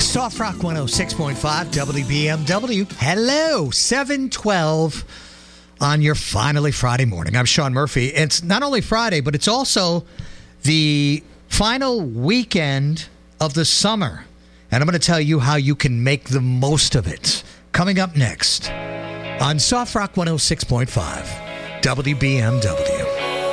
Soft Rock 106.5 WBMW. Hello, 712 on your finally Friday morning. I'm Sean Murphy. It's not only Friday, but it's also the final weekend of the summer. And I'm going to tell you how you can make the most of it. Coming up next on Soft Rock 106.5 WBMW.